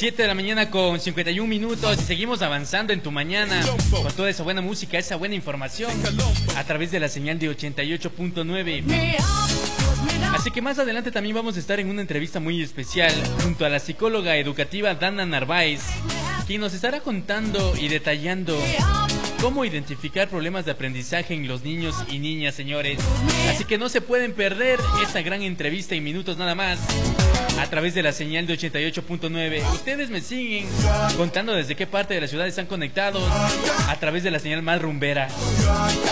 7 de la mañana con 51 minutos y seguimos avanzando en tu mañana con toda esa buena música, esa buena información a través de la señal de 88.9. Así que más adelante también vamos a estar en una entrevista muy especial junto a la psicóloga educativa Dana Narváez, quien nos estará contando y detallando cómo identificar problemas de aprendizaje en los niños y niñas, señores. Así que no se pueden perder esta gran entrevista en minutos nada más a través de la señal de 88.9. Ustedes me siguen contando desde qué parte de la ciudad están conectados a través de la señal más rumbera.